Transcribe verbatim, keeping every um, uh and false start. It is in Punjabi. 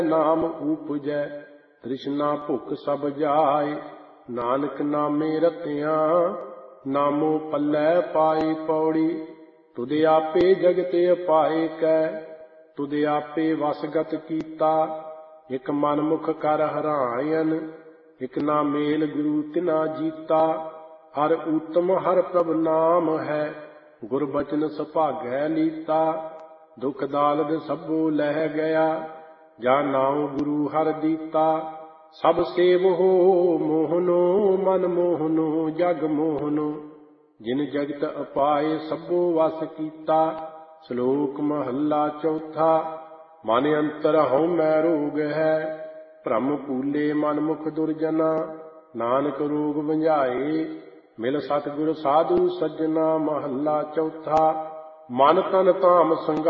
ਨਾਮ ਊਪਜੈ। ਤ੍ਰਿਸ਼ਨਾ ਭੁਖ ਸਭ ਜਾਏ, ਨਾਨਕ ਨਾਮੇ ਰਤਿਆ। ਨਾਮੋ ਪੱਲੇ ਪਾਈ ਪੌੜੀ, ਤੁਧ ਆਪੇ ਜਗਤ ਅਪਾਏ ਕੈ। ਤੁਧ ਆਪੇ ਵਸਗਤ ਕੀਤਾ, ਇਕ ਮਨ ਮੁਖ ਕਰ ਹਰਾਇਨ। ਇਕ ਨਾ ਮੇਲ ਗੁਰੂ ਤਿਨਾ ਜੀਤਾ, ਹਰ ਊਤਮ ਹਰ ਪ੍ਰਭ ਨਾਮ ਹੈ। ਗੁਰ ਬਚਨ ਸੁਭਾਗੈ ਲੀਤਾ, ਦੁਖ ਦਾਲਦ ਸਭੋ ਲਹਿ ਗਿਆ। ਜਾ ਨਾਉ ਗੁਰੂ ਹਰਿ ਦੀਤਾ, ਸਭ ਸੇਵਹੁ ਮੋਹਨੋ। ਮਨ ਮੋਹਨੋ ਜਗ ਮੋਹਨੋ, ਜਿਨ ਜਗਤ ਅਪਾਏ ਸਭੋ ਵਸ ਕੀਤਾ। ਸ਼ਲੋਕ ਮਹੱਲਾ ਚੌਥਾ। ਮਨ ਅੰਤਰ ਹਉਮੈ ਰੋਗ ਹੈ, ਭ੍ਰਮ ਭੂਲੇ ਮਨ ਮੁਖ ਦੁਰਜਨਾ। ਨਾਨਕ ਰੋਗ ਵੰਝਾਏ, ਮਿਲ ਸਤਿਗੁਰ ਸਾਧੂ ਸੱਜਣਾ। ਮਹੱਲਾ ਚੌਥਾ। ਮਨ ਤਨ ਧਾਮ ਸੰਗਾ